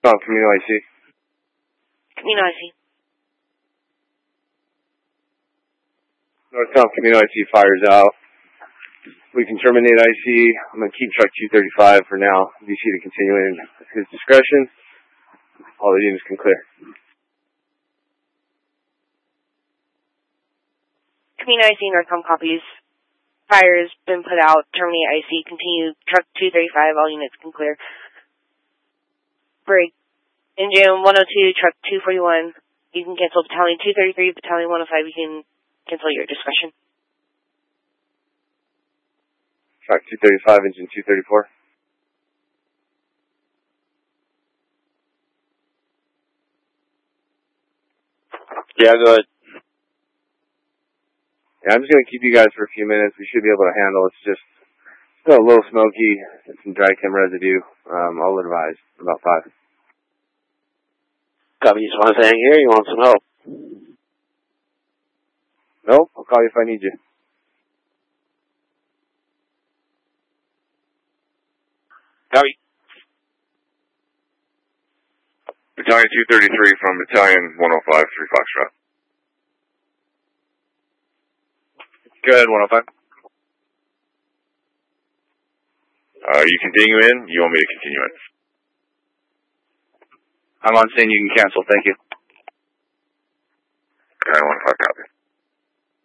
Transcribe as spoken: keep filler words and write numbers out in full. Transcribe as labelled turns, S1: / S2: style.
S1: Northbound Camino I C.
S2: Camino I C.
S1: Northbound Camino I C fires out. We can terminate I C. I'm going to keep truck two thirty-five for now. D C to continue in his discretion. All the units can clear.
S2: Camino I C, Northbound copies. Fire has been put out. Terminate I C. Continue truck two thirty-five. All units can clear. Break. Engine one oh two, truck two forty-one. You can cancel battalion two thirty-three, battalion one oh five. You can cancel your discretion.
S1: Truck two thirty-five, engine two thirty-four.
S3: Yeah, go ahead.
S1: Yeah, I'm just going to keep you guys for a few minutes. We should be able to handle it. It's just still a little smoky and some dry chem residue. Um, I'll advise about five.
S3: Copy, you just want to hang here? You want some help?
S1: Nope, I'll call you if I need you.
S3: Copy.
S4: Battalion two thirty-three from Battalion one oh five, three Foxtrot.
S1: Go ahead, one oh five.
S4: Uh, you continue in? You want me to continue in?
S1: I'm on scene. You can cancel. Thank you.
S4: Okay, one oh five, copy.